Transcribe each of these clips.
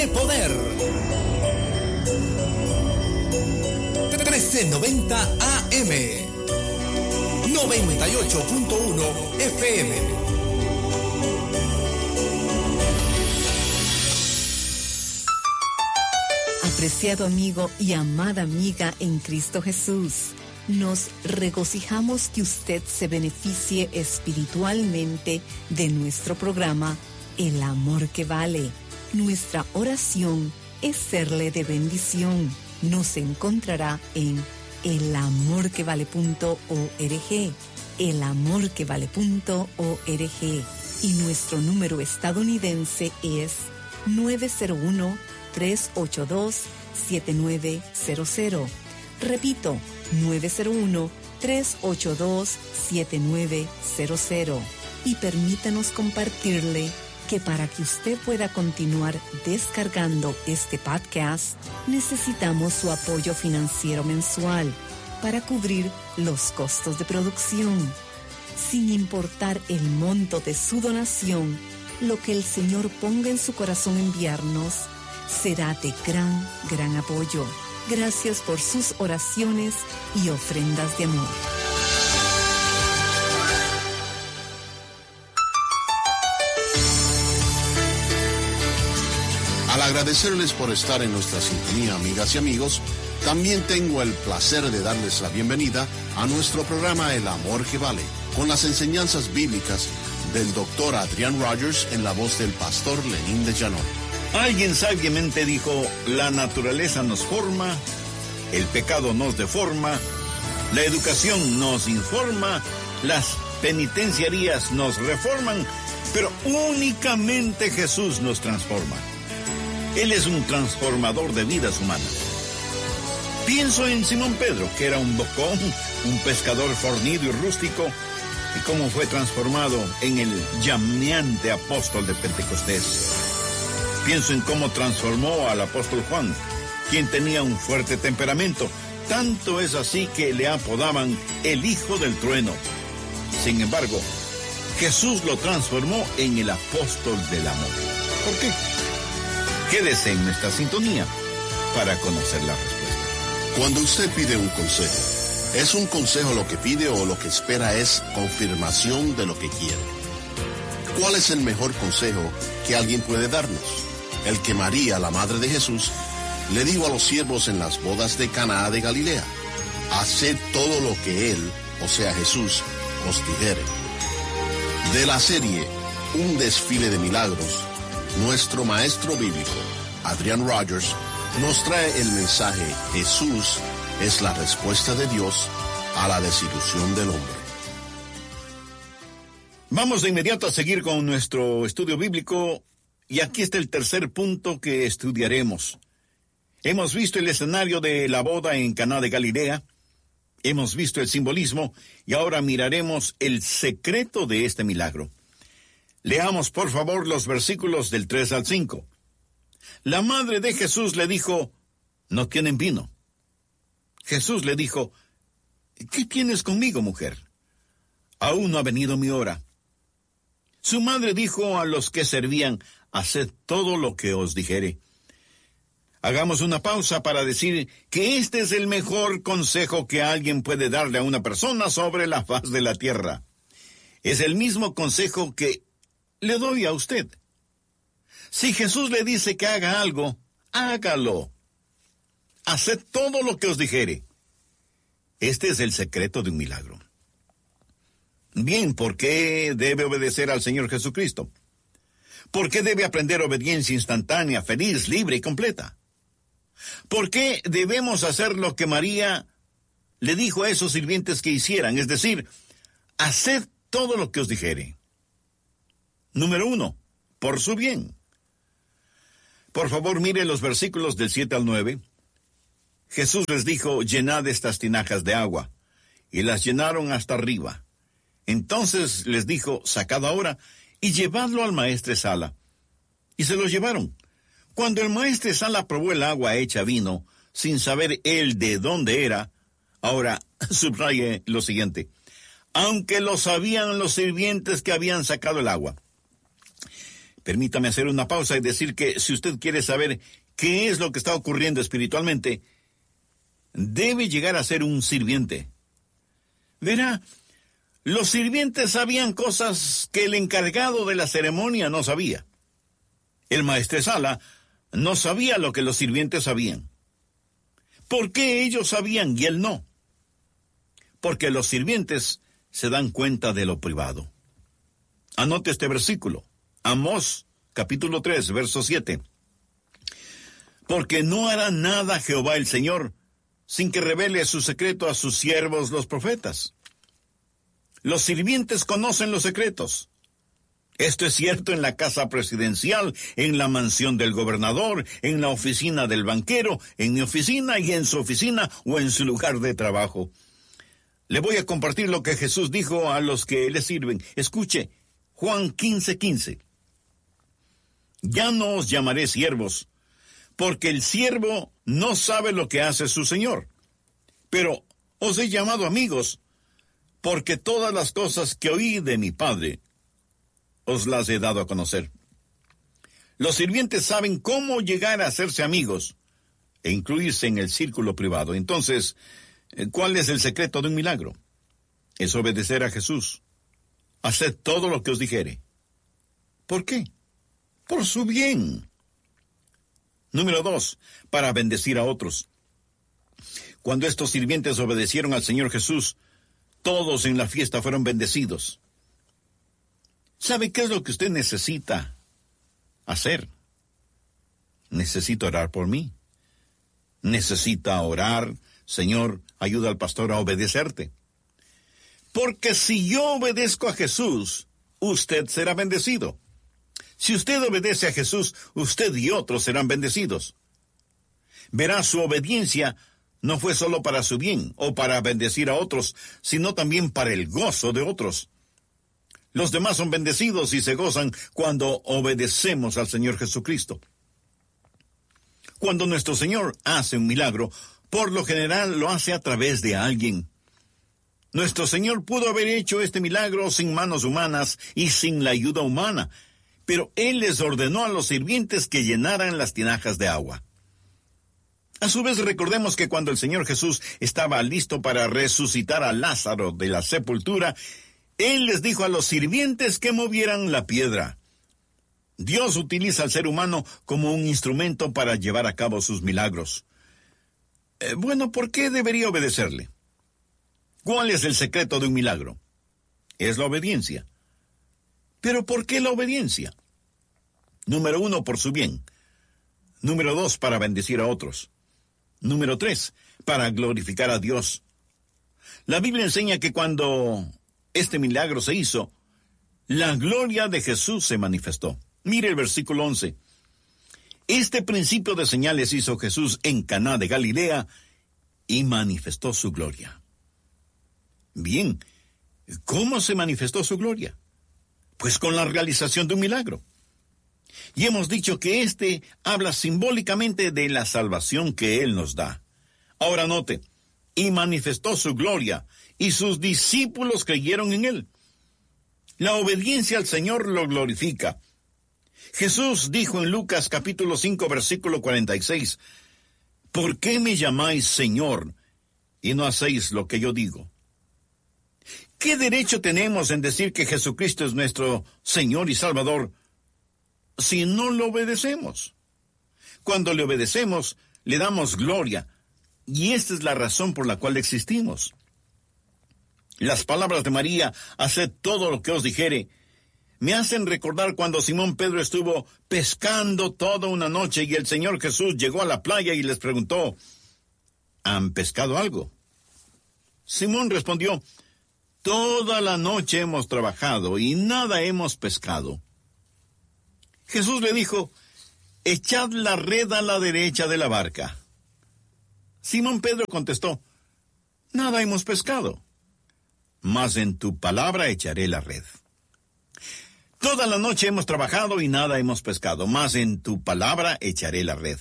de poder. 1390 AM, 98.1 FM. Apreciado amigo y amada amiga en Cristo Jesús, nos regocijamos que usted se beneficie espiritualmente de nuestro programa El Amor que Vale. Nuestra oración es serle de bendición. Nos encontrará en elamorquevale.org, elamorquevale.org, y nuestro número estadounidense es 901-382-7900. Repito, 901-382-7900. Y permítanos compartirle que para que usted pueda continuar descargando este podcast, necesitamos su apoyo financiero mensual para cubrir los costos de producción. Sin importar el monto de su donación, lo que el Señor ponga en su corazón enviarnos será de gran apoyo. Gracias por sus oraciones y ofrendas de amor. Al agradecerles por estar en nuestra sintonía, amigas y amigos, también tengo el placer de darles la bienvenida a nuestro programa El Amor que Vale, con las enseñanzas bíblicas del Dr. Adrian Rogers en la voz del pastor Lenín de Llanón. Alguien sabiamente dijo: la naturaleza nos forma, el pecado nos deforma, la educación nos informa, las penitenciarías nos reforman, pero únicamente Jesús nos transforma. Él es un transformador de vidas humanas. Pienso en Simón Pedro, que era un bocón, un pescador fornido y rústico, y cómo fue transformado en el llameante apóstol de Pentecostés. Pienso en cómo transformó al apóstol Juan, quien tenía un fuerte temperamento. Tanto es así que le apodaban el Hijo del Trueno. Sin embargo, Jesús lo transformó en el apóstol del amor. ¿Por qué? Quédese en nuestra sintonía para conocer la respuesta. Cuando usted pide un consejo, ¿es un consejo lo que pide o lo que espera es confirmación de lo que quiere? ¿Cuál es el mejor consejo que alguien puede darnos? El que María, la madre de Jesús, le dijo a los siervos en las bodas de Caná de Galilea: haced todo lo que él, o sea Jesús, os dijere. De la serie Un desfile de milagros, nuestro maestro bíblico, Adrian Rogers, nos trae el mensaje: Jesús es la respuesta de Dios a la desilusión del hombre. Vamos de inmediato a seguir con nuestro estudio bíblico, y aquí está el tercer punto que estudiaremos. Hemos visto el escenario de la boda en Caná de Galilea, hemos visto el simbolismo, y ahora miraremos el secreto de este milagro. Leamos por favor los versículos del 3 al 5. La madre de Jesús le dijo: no tienen vino. Jesús le dijo: ¿qué tienes conmigo, mujer? Aún no ha venido mi hora. Su madre dijo a los que servían: haced todo lo que os dijere. Hagamos una pausa para decir que este es el mejor consejo que alguien puede darle a una persona sobre la faz de la tierra. Es el mismo consejo que le doy a usted. Si Jesús le dice que haga algo, hágalo. Haced todo lo que os dijere. Este es el secreto de un milagro. Bien, ¿por qué debe obedecer al Señor Jesucristo? ¿Por qué debe aprender obediencia instantánea, feliz, libre y completa? ¿Por qué debemos hacer lo que María le dijo a esos sirvientes que hicieran? Es decir, haced todo lo que os dijere. Número 1, por su bien. Por favor, mire los versículos del 7 al 9. Jesús les dijo: llenad estas tinajas de agua, y las llenaron hasta arriba. Entonces les dijo: sacad ahora y llevadlo al maestresala. Y se lo llevaron. Cuando el maestresala probó el agua hecha vino, sin saber él de dónde era, ahora subraye lo siguiente: aunque lo sabían los sirvientes que habían sacado el agua. Permítame hacer una pausa y decir que si usted quiere saber qué es lo que está ocurriendo espiritualmente, debe llegar a ser un sirviente. Verá, los sirvientes sabían cosas que el encargado de la ceremonia no sabía. El maestresala no sabía lo que los sirvientes sabían. ¿Por qué ellos sabían y él no? Porque los sirvientes se dan cuenta de lo privado. Anote este versículo. Amós, capítulo 3, verso 7. Porque no hará nada Jehová el Señor sin que revele su secreto a sus siervos los profetas. Los sirvientes conocen los secretos. Esto es cierto en la casa presidencial, en la mansión del gobernador, en la oficina del banquero, en mi oficina y en su oficina o en su lugar de trabajo. Le voy a compartir lo que Jesús dijo a los que le sirven. Escuche, Juan 15:15. Ya no os llamaré siervos, porque el siervo no sabe lo que hace su señor. Pero os he llamado amigos, porque todas las cosas que oí de mi Padre os las he dado a conocer. Los sirvientes saben cómo llegar a hacerse amigos e incluirse en el círculo privado. Entonces, ¿cuál es el secreto de un milagro? Es obedecer a Jesús. Haced todo lo que os dijere. ¿Por qué? Por su bien. Número 2, para bendecir a otros. Cuando estos sirvientes obedecieron al Señor Jesús, todos en la fiesta fueron bendecidos. ¿Sabe qué es lo que usted necesita hacer? Necesito orar por mí. Necesita orar, Señor, ayuda al pastor a obedecerte. Porque si yo obedezco a Jesús, usted será bendecido. Si usted obedece a Jesús, usted y otros serán bendecidos. Verá, su obediencia no fue solo para su bien o para bendecir a otros, sino también para el gozo de otros. Los demás son bendecidos y se gozan cuando obedecemos al Señor Jesucristo. Cuando nuestro Señor hace un milagro, por lo general lo hace a través de alguien. Nuestro Señor pudo haber hecho este milagro sin manos humanas y sin la ayuda humana, pero Él les ordenó a los sirvientes que llenaran las tinajas de agua. A su vez, recordemos que cuando el Señor Jesús estaba listo para resucitar a Lázaro de la sepultura, Él les dijo a los sirvientes que movieran la piedra. Dios utiliza al ser humano como un instrumento para llevar a cabo sus milagros. Bueno, ¿por qué debería obedecerle? ¿Cuál es el secreto de un milagro? Es la obediencia. ¿Pero por qué la obediencia? Número 1, por su bien. Número 2, para bendecir a otros. Número 3, para glorificar a Dios. La Biblia enseña que cuando este milagro se hizo, la gloria de Jesús se manifestó. Mire el versículo 11. Este principio de señales hizo Jesús en Caná de Galilea y manifestó su gloria. Bien, ¿cómo se manifestó su gloria? Pues con la realización de un milagro. Y hemos dicho que este habla simbólicamente de la salvación que Él nos da. Ahora note, y manifestó su gloria, y sus discípulos creyeron en Él. La obediencia al Señor lo glorifica. Jesús dijo en Lucas capítulo 5, versículo 46, ¿por qué me llamáis Señor y no hacéis lo que yo digo? ¿Qué derecho tenemos en decir que Jesucristo es nuestro Señor y Salvador si no lo obedecemos? Cuando le obedecemos, le damos gloria, y esta es la razón por la cual existimos. Las palabras de María, haced todo lo que os dijere, me hacen recordar cuando Simón Pedro estuvo pescando toda una noche y el Señor Jesús llegó a la playa y les preguntó, ¿han pescado algo? Simón respondió, toda la noche hemos trabajado y nada hemos pescado. Jesús le dijo, echad la red a la derecha de la barca. Simón Pedro contestó, nada hemos pescado, mas en tu palabra echaré la red. Toda la noche hemos trabajado y nada hemos pescado, mas en tu palabra echaré la red.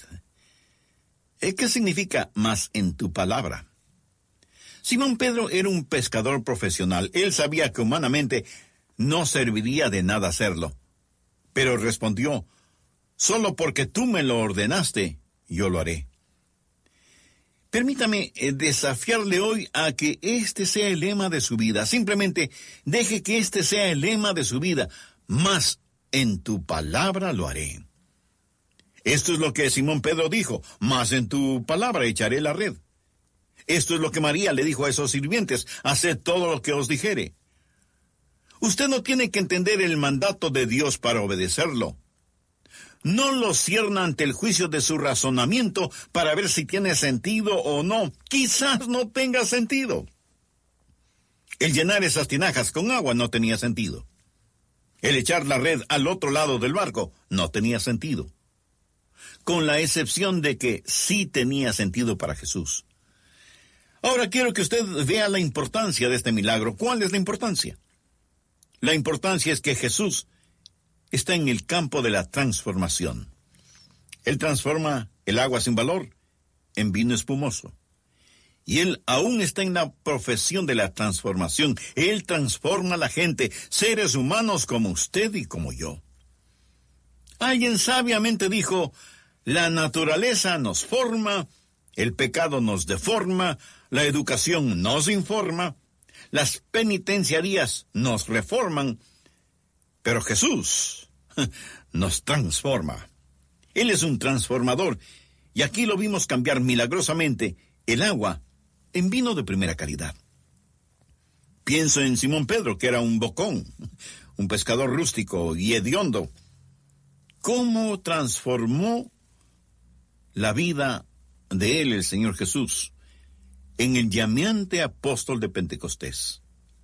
¿Qué significa mas en tu palabra? Simón Pedro era un pescador profesional. Él sabía que humanamente no serviría de nada hacerlo. Pero respondió: solo porque tú me lo ordenaste, yo lo haré. Permítame desafiarle hoy a que este sea el lema de su vida. Simplemente deje que este sea el lema de su vida. Mas en tu palabra lo haré. Esto es lo que Simón Pedro dijo: mas en tu palabra echaré la red. Esto es lo que María le dijo a esos sirvientes: haced todo lo que os dijere. Usted no tiene que entender el mandato de Dios para obedecerlo. No lo cierna ante el juicio de su razonamiento para ver si tiene sentido o no. Quizás no tenga sentido. El llenar esas tinajas con agua no tenía sentido. El echar la red al otro lado del barco no tenía sentido. Con la excepción de que sí tenía sentido para Jesús. Ahora quiero que usted vea la importancia de este milagro. ¿Cuál es la importancia? La importancia es que Jesús está en el campo de la transformación. Él transforma el agua sin valor en vino espumoso. Y Él aún está en la profesión de la transformación. Él transforma a la gente, seres humanos como usted y como yo. Alguien sabiamente dijo: la naturaleza nos forma, el pecado nos deforma, la educación nos informa, las penitenciarías nos reforman, pero Jesús nos transforma. Él es un transformador, y aquí lo vimos cambiar milagrosamente el agua en vino de primera calidad. Pienso en Simón Pedro, que era un bocón, un pescador rústico y hediondo. ¿Cómo transformó la vida de él, el Señor Jesús, en el llameante apóstol de Pentecostés?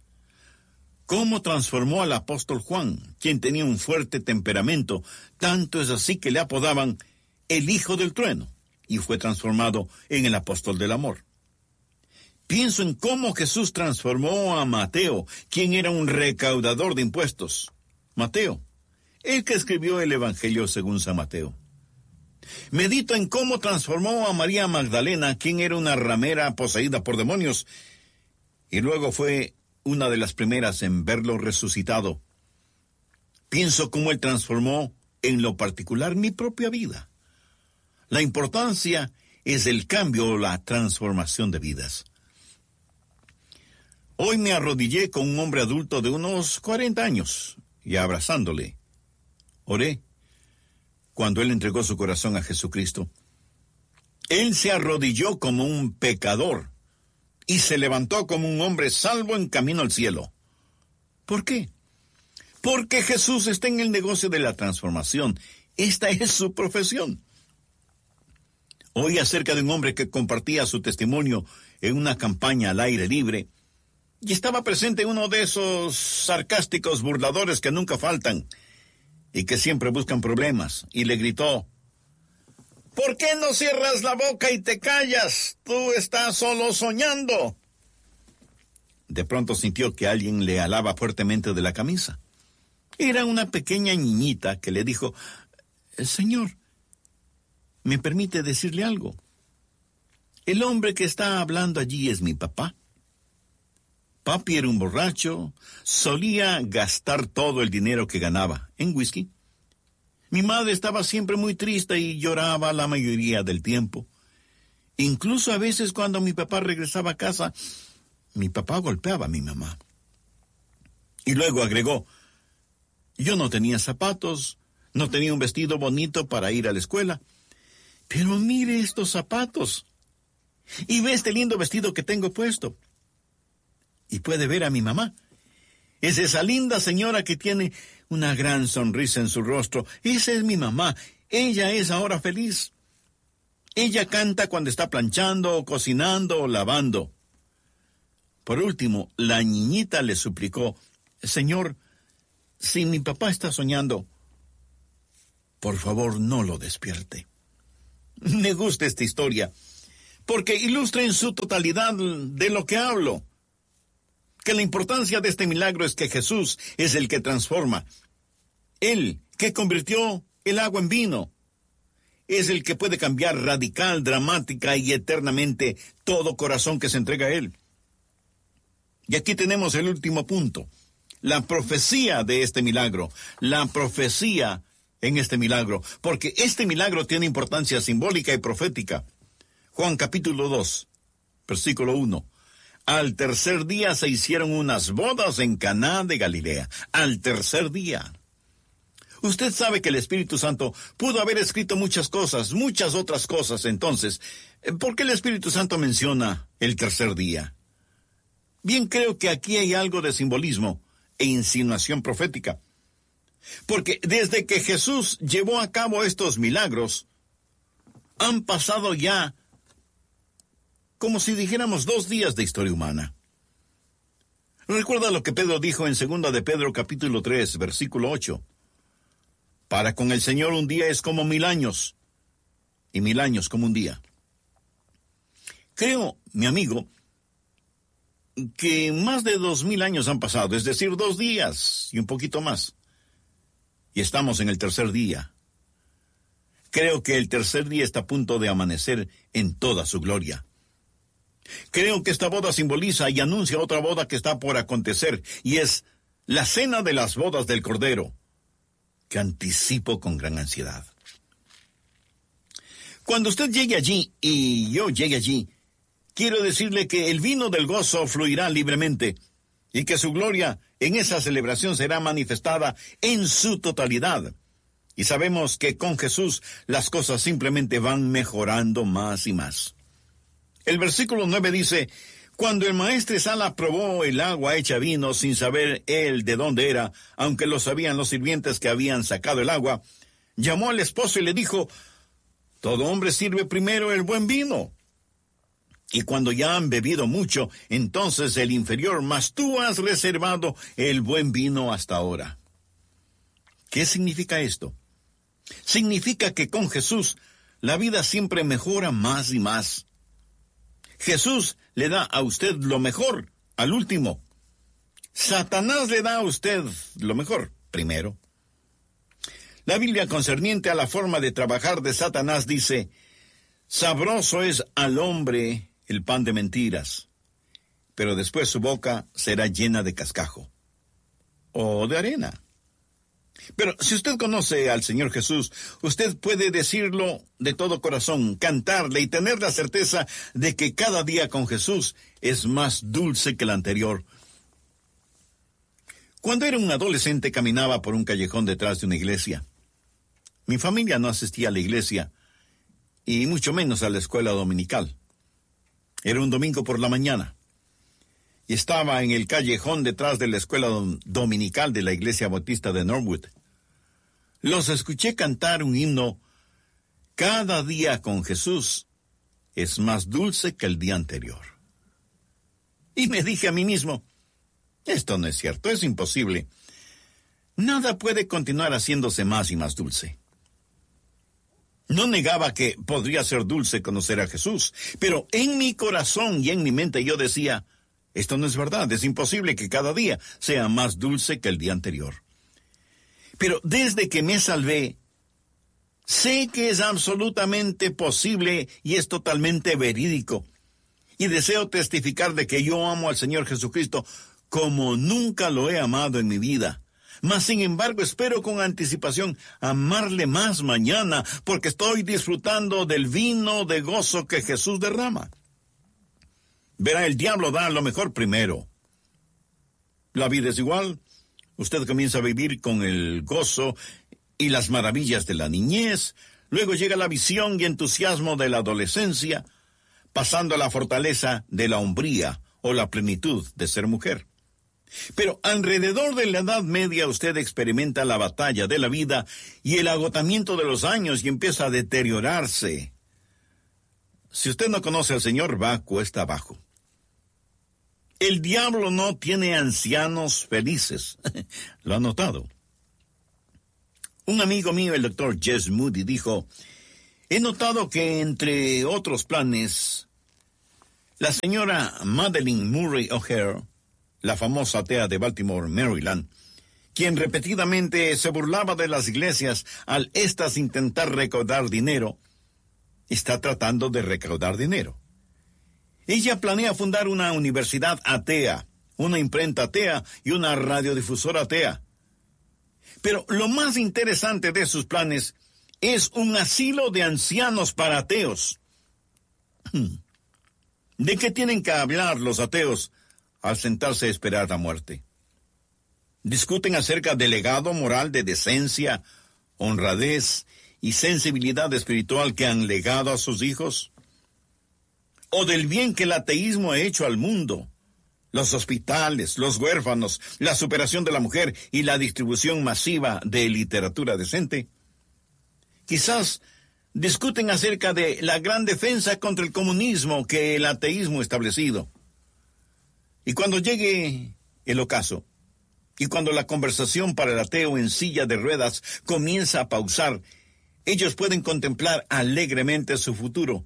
¿Cómo transformó al apóstol Juan, quien tenía un fuerte temperamento? Tanto es así que le apodaban el Hijo del Trueno, y fue transformado en el apóstol del amor. Pienso en cómo Jesús transformó a Mateo, quien era un recaudador de impuestos. Mateo, el que escribió el Evangelio según San Mateo. Medito en cómo transformó a María Magdalena, quien era una ramera poseída por demonios, y luego fue una de las primeras en verlo resucitado. Pienso cómo Él transformó en lo particular mi propia vida. La importancia es el cambio o la transformación de vidas. Hoy me arrodillé con un hombre adulto de unos 40 años y abrazándole, oré cuando él entregó su corazón a Jesucristo. Él se arrodilló como un pecador y se levantó como un hombre salvo en camino al cielo. ¿Por qué? Porque Jesús está en el negocio de la transformación. Esta es su profesión. Oí acerca de un hombre que compartía su testimonio en una campaña al aire libre y estaba presente uno de esos sarcásticos burladores que nunca faltan y que siempre buscan problemas, y le gritó: ¿por qué no cierras la boca y te callas? Tú estás solo soñando. De pronto sintió que alguien le alaba fuertemente de la camisa. Era una pequeña niñita que le dijo: Señor, ¿me permite decirle algo? El hombre que está hablando allí es mi papá. Papi era un borracho, solía gastar todo el dinero que ganaba en whisky. Mi madre estaba siempre muy triste y lloraba la mayoría del tiempo. Incluso a veces cuando mi papá regresaba a casa, mi papá golpeaba a mi mamá. Y luego agregó: yo no tenía zapatos, no tenía un vestido bonito para ir a la escuela. Pero mire estos zapatos. Y ve este lindo vestido que tengo puesto. Y puede ver a mi mamá. Es esa linda señora que tiene una gran sonrisa en su rostro. Esa es mi mamá. Ella es ahora feliz. Ella canta cuando está planchando, o cocinando, o lavando. Por último, la niñita le suplicó: Señor, si mi papá está soñando, por favor no lo despierte. Me gusta esta historia, porque ilustra en su totalidad de lo que hablo. Que la importancia de este milagro es que Jesús es el que transforma. Él que convirtió el agua en vino. Es el que puede cambiar radical, dramática y eternamente todo corazón que se entrega a Él. Y aquí tenemos el último punto: la profecía de este milagro, la profecía en este milagro, porque este milagro tiene importancia simbólica y profética. Juan capítulo 2, versículo 1. Al tercer día se hicieron unas bodas en Caná de Galilea. Al tercer día. Usted sabe que el Espíritu Santo pudo haber escrito muchas cosas, muchas otras cosas. Entonces, ¿por qué el Espíritu Santo menciona el tercer día? Bien, creo que aquí hay algo de simbolismo e insinuación profética. Porque desde que Jesús llevó a cabo estos milagros, han pasado ya, como si dijéramos, 2 días de historia humana. Recuerda lo que Pedro dijo en 2 de Pedro capítulo 3, versículo 8. Para con el Señor un día es como 1000 años, y 1000 años como un día. Creo, mi amigo, que más de 2000 años han pasado, es decir, 2 días y un poquito más. Y estamos en el tercer día. Creo que el tercer día está a punto de amanecer en toda su gloria. Creo que esta boda simboliza y anuncia otra boda que está por acontecer, y es la cena de las bodas del Cordero, que anticipo con gran ansiedad. Cuando usted llegue allí y yo llegue allí, quiero decirle que el vino del gozo fluirá libremente y que su gloria en esa celebración será manifestada en su totalidad. Y sabemos que con Jesús las cosas simplemente van mejorando más y más. El versículo 9 dice: cuando el maestresala probó el agua hecha vino sin saber él de dónde era, aunque lo sabían los sirvientes que habían sacado el agua, llamó al esposo y le dijo: todo hombre sirve primero el buen vino, y cuando ya han bebido mucho, entonces el inferior, mas tú has reservado el buen vino hasta ahora. ¿Qué significa esto? Significa que con Jesús la vida siempre mejora más y más. Jesús le da a usted lo mejor al último. Satanás le da a usted lo mejor primero. La Biblia concerniente a la forma de trabajar de Satanás dice: sabroso es al hombre el pan de mentiras, pero después su boca será llena de cascajo o de arena. Pero si usted conoce al Señor Jesús, usted puede decirlo de todo corazón, cantarle y tener la certeza de que cada día con Jesús es más dulce que el anterior. Cuando era un adolescente caminaba por un callejón detrás de una iglesia. Mi familia no asistía a la iglesia, y mucho menos a la escuela dominical. Era un domingo por la mañana, y estaba en el callejón detrás de la escuela dominical de la iglesia bautista de Norwood. Los escuché cantar un himno: cada día con Jesús es más dulce que el día anterior. Y me dije a mí mismo: esto no es cierto, es imposible. Nada puede continuar haciéndose más y más dulce. No negaba que podría ser dulce conocer a Jesús, pero en mi corazón y en mi mente yo decía: esto no es verdad, es imposible que cada día sea más dulce que el día anterior. Pero desde que me salvé, sé que es absolutamente posible y es totalmente verídico. Y deseo testificar de que yo amo al Señor Jesucristo como nunca lo he amado en mi vida. Mas, sin embargo, espero con anticipación amarle más mañana, porque estoy disfrutando del vino de gozo que Jesús derrama. Verá, el diablo da lo mejor primero. La vida es igual. Usted comienza a vivir con el gozo y las maravillas de la niñez. Luego llega la visión y entusiasmo de la adolescencia, pasando a la fortaleza de la hombría o la plenitud de ser mujer. Pero alrededor de la Edad Media usted experimenta la batalla de la vida y el agotamiento de los años y empieza a deteriorarse. Si usted no conoce al Señor, va cuesta abajo. El diablo no tiene ancianos felices. ¿Lo ha notado? Un amigo mío, el doctor Jess Moody, dijo: he notado que, entre otros planes, la señora Madeleine Murray O'Hare, la famosa atea de Baltimore, Maryland, quien repetidamente se burlaba de las iglesias al estas intentar recaudar dinero, está tratando de recaudar dinero. Ella planea fundar una universidad atea, una imprenta atea y una radiodifusora atea. Pero lo más interesante de sus planes es un asilo de ancianos para ateos. ¿De qué tienen que hablar los ateos al sentarse a esperar la muerte? Discuten acerca del legado moral de decencia, honradez y sensibilidad espiritual que han legado a sus hijos, o del bien que el ateísmo ha hecho al mundo, los hospitales, los huérfanos, la superación de la mujer y la distribución masiva de literatura decente. Quizás discuten acerca de la gran defensa contra el comunismo que el ateísmo ha establecido. Y cuando llegue el ocaso, y cuando la conversación para el ateo en silla de ruedas comienza a pausar, ellos pueden contemplar alegremente su futuro.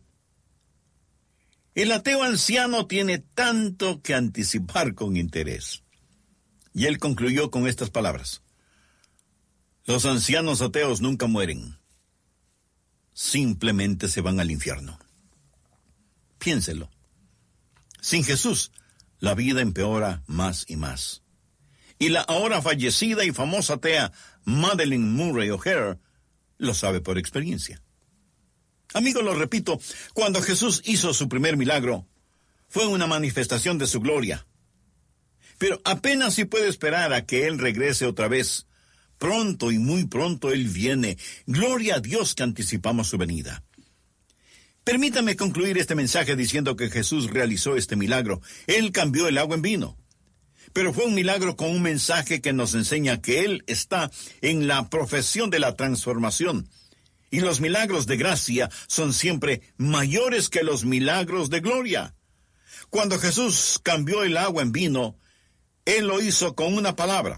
El ateo anciano tiene tanto que anticipar con interés. Y él concluyó con estas palabras: los ancianos ateos nunca mueren. Simplemente se van al infierno. Piénselo. Sin Jesús, la vida empeora más y más. Y la ahora fallecida y famosa atea Madeleine Murray O'Hair lo sabe por experiencia. Amigo, lo repito, cuando Jesús hizo su primer milagro, fue una manifestación de su gloria. Pero apenas si puede esperar a que Él regrese otra vez. Pronto y muy pronto Él viene. Gloria a Dios que anticipamos su venida. Permítame concluir este mensaje diciendo que Jesús realizó este milagro. Él cambió el agua en vino. Pero fue un milagro con un mensaje que nos enseña que Él está en la profesión de la transformación. Y los milagros de gracia son siempre mayores que los milagros de gloria. Cuando Jesús cambió el agua en vino, Él lo hizo con una palabra.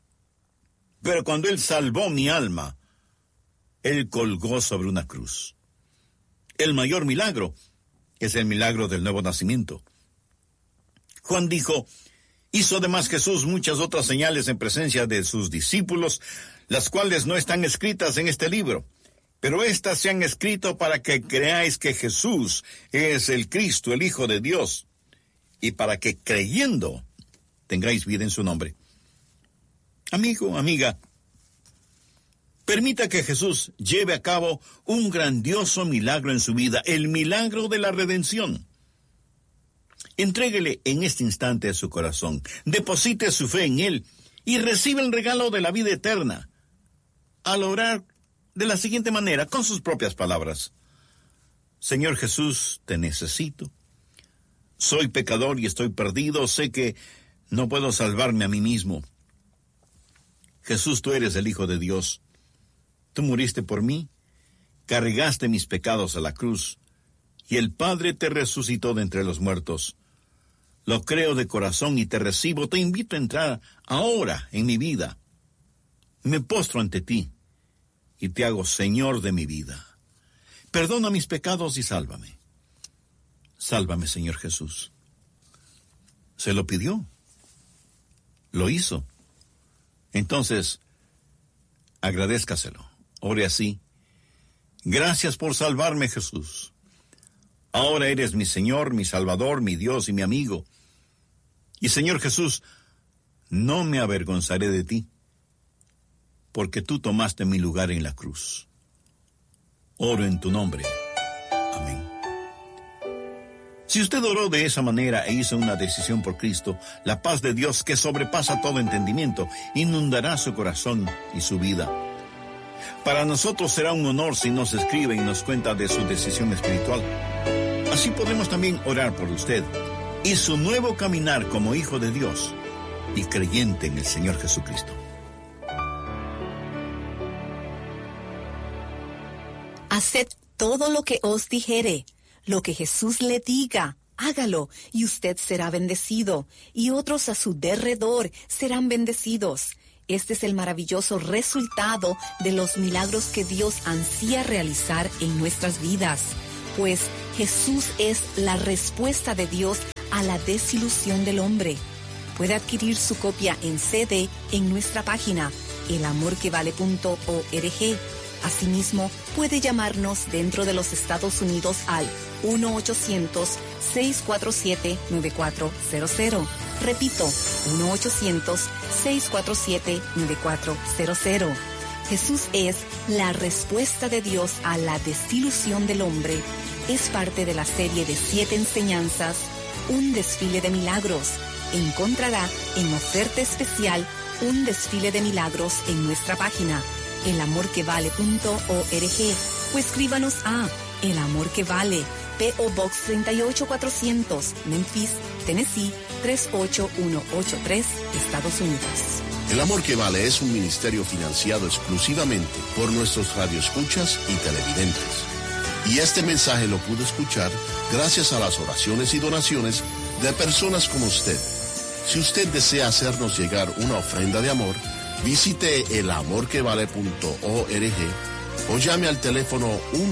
Pero cuando Él salvó mi alma, Él colgó sobre una cruz. El mayor milagro es el milagro del nuevo nacimiento. Juan dijo: hizo además Jesús muchas otras señales en presencia de sus discípulos, las cuales no están escritas en este libro, pero éstas se han escrito para que creáis que Jesús es el Cristo, el Hijo de Dios, y para que creyendo tengáis vida en su nombre. Amigo, amiga, permita que Jesús lleve a cabo un grandioso milagro en su vida, el milagro de la redención. Entréguele en este instante a su corazón, deposite su fe en Él y recibe el regalo de la vida eterna, al orar de la siguiente manera, con sus propias palabras: Señor Jesús, te necesito. Soy pecador y estoy perdido, sé que no puedo salvarme a mí mismo. Jesús, tú eres el Hijo de Dios. Tú muriste por mí, cargaste mis pecados a la cruz, y el Padre te resucitó de entre los muertos. Lo creo de corazón y te recibo. Te invito a entrar ahora en mi vida. Me postro ante ti y te hago Señor de mi vida. Perdona mis pecados y sálvame. Sálvame, Señor Jesús. Se lo pidió. Lo hizo. Entonces, agradézcaselo. Ore así: gracias por salvarme, Jesús. Ahora eres mi Señor, mi Salvador, mi Dios y mi amigo. Y Señor Jesús, no me avergonzaré de ti, porque tú tomaste mi lugar en la cruz. Oro en tu nombre. Amén. Si usted oró de esa manera e hizo una decisión por Cristo, la paz de Dios que sobrepasa todo entendimiento inundará su corazón y su vida. Para nosotros será un honor si nos escribe y nos cuenta de su decisión espiritual. Así podremos también orar por usted y su nuevo caminar como hijo de Dios y creyente en el Señor Jesucristo. Haced todo lo que os dijere, lo que Jesús le diga, hágalo, y usted será bendecido, y otros a su derredor serán bendecidos. Este es el maravilloso resultado de los milagros que Dios ansía realizar en nuestras vidas, pues Jesús es la respuesta de Dios a la desilusión del hombre. Puede adquirir su copia en CD en nuestra página elamorquevale.org. Asimismo, puede llamarnos dentro de los Estados Unidos al 1-800-647-9400. Repito, 1-800-647-9400. Jesús es la respuesta de Dios a la desilusión del hombre. Es parte de la serie de 7 enseñanzas, Un desfile de milagros. Encontrará en oferta especial un desfile de milagros en nuestra página elamorquevale.org o escríbanos a El Amor que Vale, P.O. Box 38400, Memphis, Tennessee 38183, Estados Unidos. El Amor que Vale es un ministerio financiado exclusivamente por nuestros radioescuchas y televidentes. Y este mensaje lo pudo escuchar gracias a las oraciones y donaciones de personas como usted. Si usted desea hacernos llegar una ofrenda de amor, visite elamorquevale.org o llame al teléfono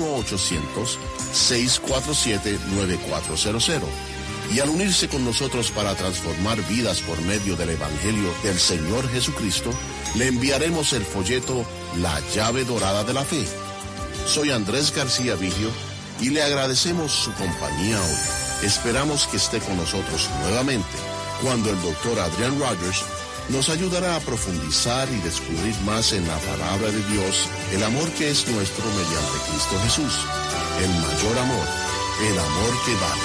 1-800-647-9400. Y al unirse con nosotros para transformar vidas por medio del Evangelio del Señor Jesucristo, le enviaremos el folleto La Llave Dorada de la Fe. Soy Andrés García Vigio y le agradecemos su compañía hoy. Esperamos que esté con nosotros nuevamente cuando el Dr. Adrian Rogers nos ayudará a profundizar y descubrir más en la palabra de Dios el amor que es nuestro mediante Cristo Jesús, el mayor amor, el amor que vale.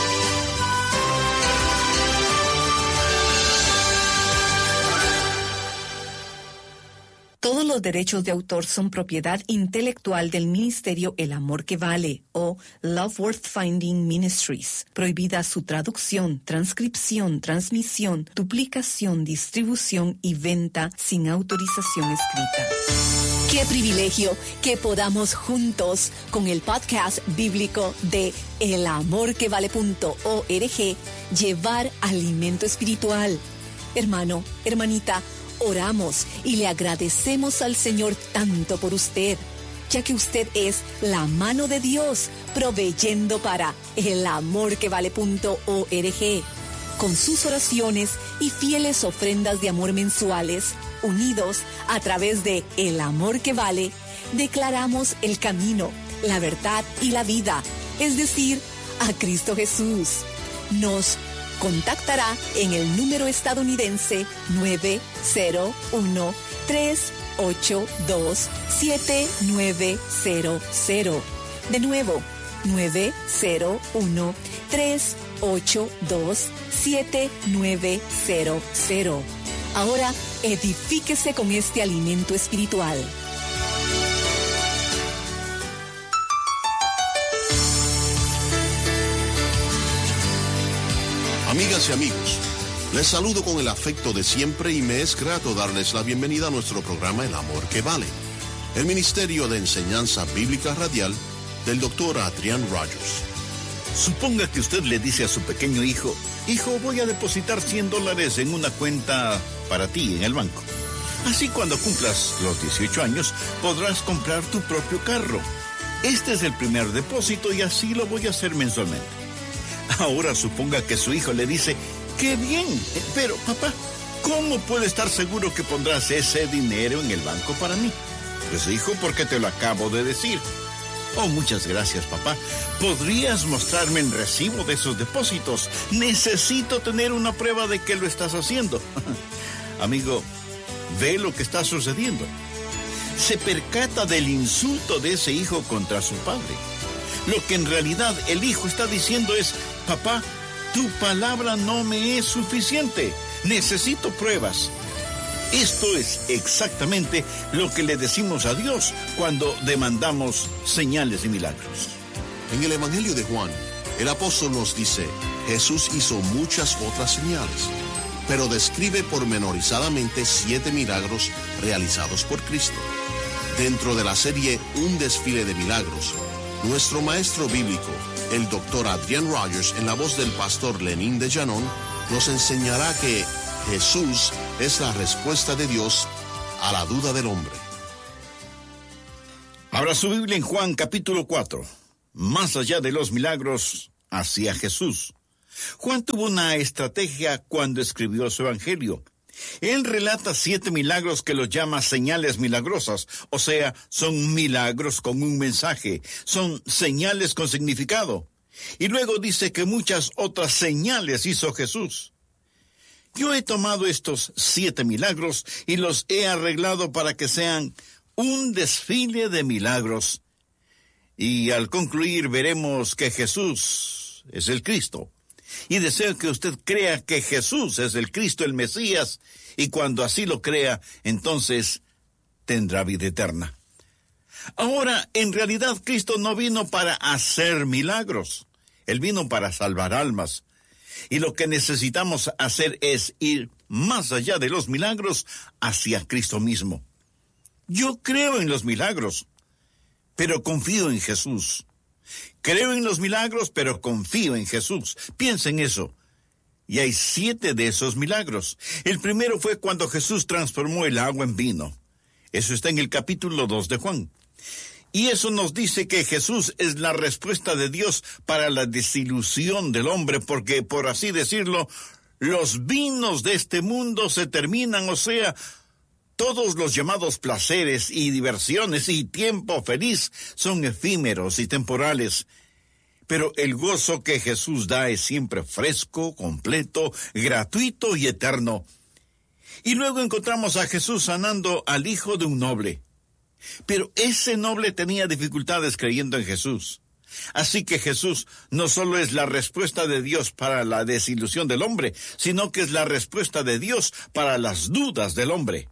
Todos los derechos de autor son propiedad intelectual del Ministerio El Amor que Vale o Love Worth Finding Ministries. Prohibida su traducción, transcripción, transmisión, duplicación, distribución y venta sin autorización escrita. ¡Qué privilegio que podamos juntos con el podcast bíblico de elamorquevale.org llevar alimento espiritual! Hermano, hermanita, oramos y le agradecemos al Señor tanto por usted, ya que usted es la mano de Dios proveyendo para elamorquevale.org. Con sus oraciones y fieles ofrendas de amor mensuales, unidos a través de El Amor que Vale, declaramos el camino, la verdad y la vida, es decir, a Cristo Jesús. Nos contactará en el número estadounidense 901-382-7900. De nuevo, 901-382-7900. Ahora, edifíquese con este alimento espiritual. Amigas y amigos, les saludo con el afecto de siempre y me es grato darles la bienvenida a nuestro programa El Amor que Vale, el Ministerio de Enseñanza Bíblica Radial del Dr. Adrian Rogers. Suponga que usted le dice a su pequeño hijo, hijo, voy a depositar $100 en una cuenta para ti en el banco. Así cuando cumplas los 18 años podrás comprar tu propio carro. Este es el primer depósito y así lo voy a hacer mensualmente. Ahora suponga que su hijo le dice, ¡qué bien! Pero, papá, ¿cómo puede estar seguro que pondrás ese dinero en el banco para mí? Pues, hijo, porque te lo acabo de decir. Oh, muchas gracias, papá. ¿Podrías mostrarme el recibo de esos depósitos? Necesito tener una prueba de que lo estás haciendo. Amigo, ve lo que está sucediendo. Se percata del insulto de ese hijo contra su padre. Lo que en realidad el hijo está diciendo es, papá, tu palabra no me es suficiente. Necesito pruebas. Esto es exactamente lo que le decimos a Dios cuando demandamos señales y milagros. En el Evangelio de Juan, el apóstol nos dice, Jesús hizo muchas otras señales, pero describe pormenorizadamente 7 milagros realizados por Cristo. Dentro de la serie Un desfile de milagros, nuestro maestro bíblico, el Dr. Adrian Rogers, en la voz del pastor Lenín de Llanón, nos enseñará que Jesús es la respuesta de Dios a la duda del hombre. Abra su Biblia en Juan capítulo 4. Más allá de los milagros, hacia Jesús. Juan tuvo una estrategia cuando escribió su evangelio. Él relata 7 milagros que los llama señales milagrosas, o sea, son milagros con un mensaje, son señales con significado. Y luego dice que muchas otras señales hizo Jesús. Yo he tomado estos 7 milagros y los he arreglado para que sean un desfile de milagros. Y al concluir veremos que Jesús es el Cristo. Y deseo que usted crea que Jesús es el Cristo, el Mesías, y cuando así lo crea, entonces tendrá vida eterna. Ahora, en realidad, Cristo no vino para hacer milagros. Él vino para salvar almas. Y lo que necesitamos hacer es ir más allá de los milagros hacia Cristo mismo. Yo creo en los milagros, pero confío en Jesús. Creo en los milagros, pero confío en Jesús. Piensa en eso. Y hay 7 de esos milagros. El primero fue cuando Jesús transformó el agua en vino. Eso está en el capítulo 2 de Juan. Y eso nos dice que Jesús es la respuesta de Dios para la desilusión del hombre, porque, por así decirlo, los vinos de este mundo se terminan, o sea, todos los llamados placeres y diversiones y tiempo feliz son efímeros y temporales. Pero el gozo que Jesús da es siempre fresco, completo, gratuito y eterno. Y luego encontramos a Jesús sanando al hijo de un noble. Pero ese noble tenía dificultades creyendo en Jesús. Así que Jesús no solo es la respuesta de Dios para la desilusión del hombre, sino que es la respuesta de Dios para las dudas del hombre.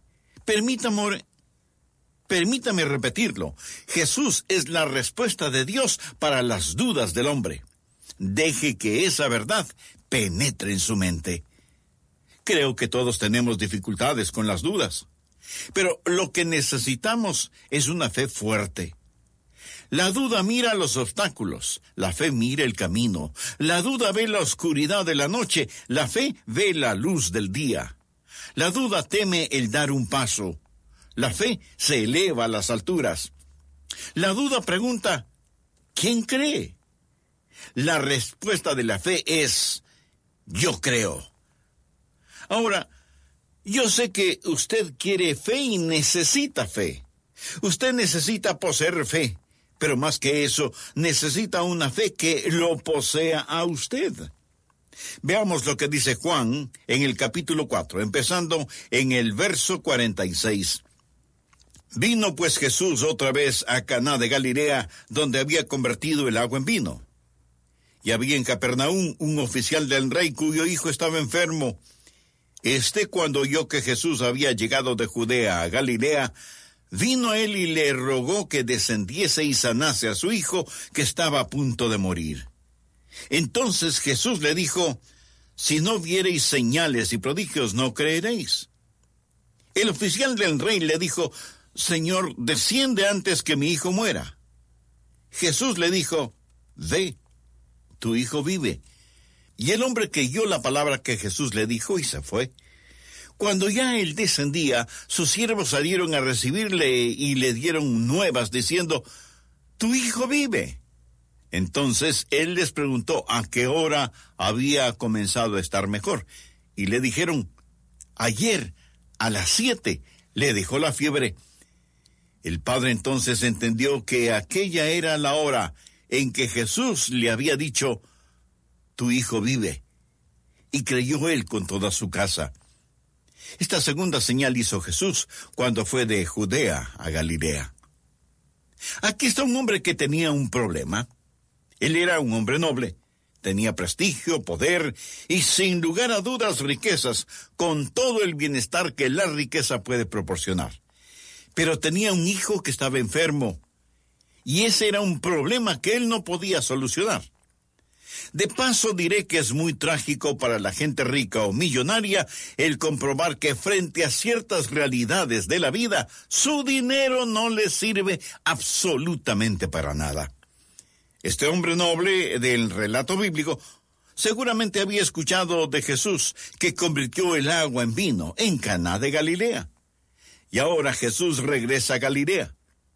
Permítame repetirlo. Jesús es la respuesta de Dios para las dudas del hombre. Deje que esa verdad penetre en su mente. Creo que todos tenemos dificultades con las dudas. Pero lo que necesitamos es una fe fuerte. La duda mira los obstáculos, la fe mira el camino. La duda ve la oscuridad de la noche, la fe ve la luz del día. La duda teme el dar un paso. La fe se eleva a las alturas. La duda pregunta, ¿quién cree? La respuesta de la fe es, yo creo. Ahora, yo sé que usted quiere fe y necesita fe. Usted necesita poseer fe, pero más que eso, necesita una fe que lo posea a usted. Veamos lo que dice Juan en el capítulo 4, empezando en el verso 46. Vino pues Jesús otra vez a Caná de Galilea, donde había convertido el agua en vino. Y había en Capernaum un oficial del rey cuyo hijo estaba enfermo. Cuando oyó que Jesús había llegado de Judea a Galilea, vino a él y le rogó que descendiese y sanase a su hijo, que estaba a punto de morir. Entonces Jesús le dijo, si no viereis señales y prodigios, no creeréis. El oficial del rey le dijo, Señor, desciende antes que mi hijo muera. Jesús le dijo, ve, tu hijo vive. Y el hombre creyó la palabra que Jesús le dijo y se fue. Cuando ya él descendía, sus siervos salieron a recibirle y le dieron nuevas diciendo, tu hijo vive. Entonces él les preguntó a qué hora había comenzado a estar mejor. Y le dijeron, ayer a las 7 le dejó la fiebre. El padre entonces entendió que aquella era la hora en que Jesús le había dicho, tu hijo vive. Y creyó él con toda su casa. Esta segunda señal hizo Jesús cuando fue de Judea a Galilea. Aquí está un hombre que tenía un problema. Él era un hombre noble, tenía prestigio, poder y sin lugar a dudas riquezas, con todo el bienestar que la riqueza puede proporcionar. Pero tenía un hijo que estaba enfermo, y ese era un problema que él no podía solucionar. De paso diré que es muy trágico para la gente rica o millonaria el comprobar que frente a ciertas realidades de la vida, su dinero no les sirve absolutamente para nada. Este hombre noble del relato bíblico seguramente había escuchado de Jesús que convirtió el agua en vino en Caná de Galilea. Y ahora Jesús regresa a Galilea.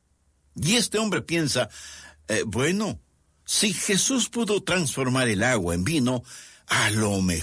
Y este hombre piensa, si Jesús pudo transformar el agua en vino, a lo mejor